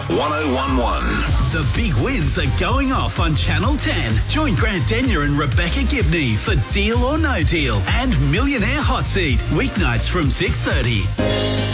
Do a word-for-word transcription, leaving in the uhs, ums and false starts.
one oh one one. The big wins are going off on Channel ten. Join Grant Denyer and Rebecca Gibney for Deal or No Deal and Millionaire Hot Seat, weeknights from six thirty.